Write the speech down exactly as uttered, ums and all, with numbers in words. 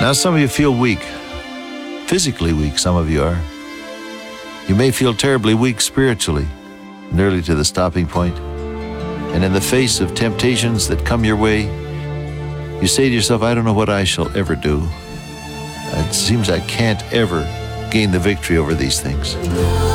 Now, some of you feel weak, physically weak, some of you are. You may feel terribly weak spiritually, nearly to the stopping point. And in the face of temptations that come your way, you say to yourself, I don't know what I shall ever do. It seems I can't ever gain the victory over these things.